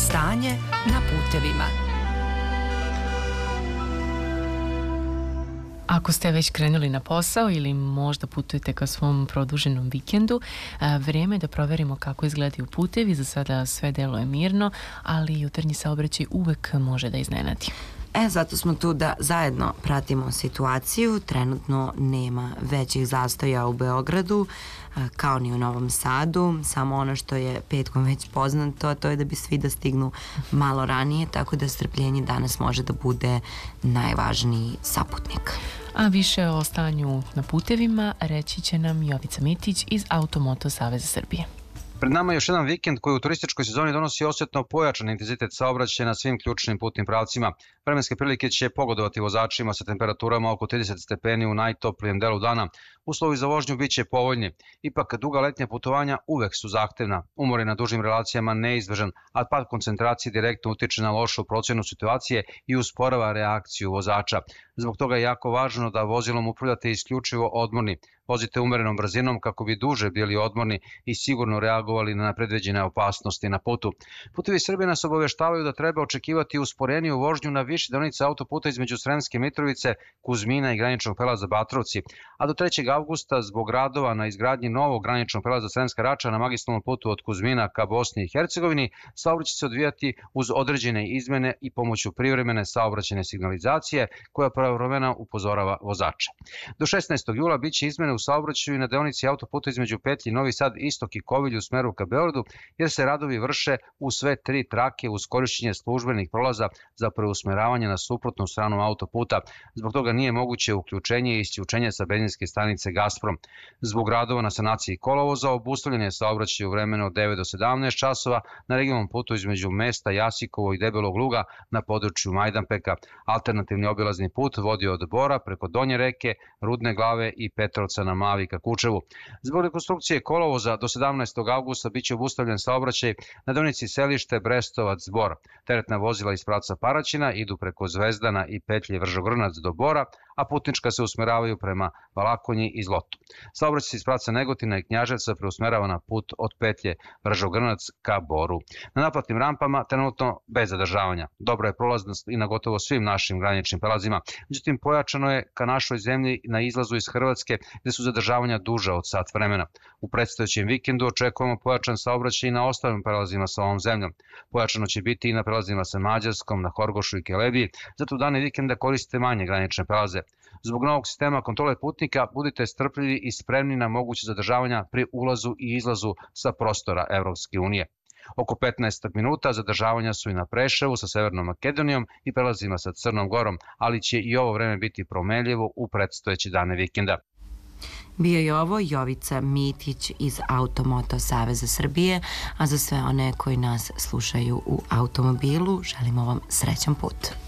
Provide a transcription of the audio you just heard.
Stanje na putevima. Ako ste već krenuli na posao ili možda putujete ka svom produženom vikendu, vrijeme je da proverimo kako izgledaju putevi. Za sada sve deluje mirno, ali jutarnji saobraćaj uvek može da iznenadi. Zato smo tu da zajedno pratimo situaciju. Trenutno nema većih zastoja u Beogradu, kao ni u Novom Sadu. Samo ono što je petkom već poznato, a to je da bi svi da stignu malo ranije, tako da strpljenje danas može da bude najvažniji saputnik. A više o stanju na putevima reći će nam Jovica Mitić iz Automoto Saveza Srbije. Pred nama je još jedan vikend koji u turističkoj sezoni donosi osjetno pojačan intenzitet saobraćaja na svim ključnim putnim pravcima. Vremenske prilike će pogodovati vozačima sa temperaturama oko 30 stepeni u najtoplijem delu dana. Uslovi za vožnju bit će povoljni. Ipak, duga letnja putovanja uvek su zahtevna. Umor je na dužim relacijama neizbežan, a pad koncentracije direktno utiče na lošu procjenu situacije i usporava reakciju vozača. Zbog toga je jako važno da vozilom upravljate isključivo odmorni. Vozite umerenom brzinom kako bi duže bili odmorni i sigurno reagovali na predviđene opasnosti na putu. Putevi Srbije nas obaveštavaju da treba očekivati usporeniju vožnju na više deonica autoputa između Sremske Mitrovice, Kuzmina i graničnog prelaza Batrovci, a do 3. avgusta zbog radova na izgradnji novog graničnog prelaza Sremska Rača na magistralnom putu od Kuzmina ka Bosni i Hercegovini, saobraćaj će se odvijati uz određene izmene i pomoću privremene saobraćajne signalizacije koja pravovremeno upozorava vozača. Do 16. jula biće izmene u saobraćaju na deonici autoputa između petlji Novi Sad, Istok i Kovilj u smeru ka Beogradu, jer se radovi vrše u sve 3 trake uz korišćenje službenih prolaza za preusmeravanje na suprotnu stranu autoputa. Zbog toga nije moguće uključenje i isključenje sa benzinske stanice Gasprom. Zbog radova na sanaciji kolovoza obustavljen je saobraćaj u vremenu od 9 do 17 časova na regionalnom putu između mesta Jasikovo i Debelog Luga na području Majdanpeka. Alternativni obilazni put vodi od Bora preko Donje Reke, Rudne Glave i Petrovca na Mavi ka Kučevu. Zbog rekonstrukcije kolovoza do 17. avgusta biće obustavljen saobraćaj na deonici Selište Brestovac-Bor. Teretna vozila iz pravca Paraćina idu preko Zvezdana i petlje Vržogrnac do Bora, a putnička se usmeravaju prema Valakonji i Zlotu. Saobraćaj iz pravca Negotina i Knjaževca preusmerava na put od petlje Vržogrnac ka Boru. Na naplatnim rampama trenutno bez zadržavanja. Dobra je prolaznost i na gotovo svim našim graničnim prelazima. Međutim, pojačano je ka našoj zemlji na izlazu iz Hrvatske, gde su zadržavanja duža od sat vremena. U predstojećem vikendu očekujemo pojačan saobraćaj i na ostalim prelazima sa ovom zemljom. Pojačano će biti i na prelazima sa Mađarskom, na Horgošu i Kelebiji, zato u dane vikenda koriste manje granične prelaze. Zbog novog sistema kontrole putnika budite strpljivi i spremni na moguće zadržavanja pri ulazu i izlazu sa prostora Evropske unije. Oko 15 minuta zadržavanja su i na Preševu sa Severnom Makedonijom i prelazima sa Crnom Gorom, ali će i ovo vreme biti promenljivo u predstojeće dane vikenda. Bio je ovo Jovica Mitić iz Automoto Saveza Srbije, a za sve one koji nas slušaju u automobilu želimo vam srećan put.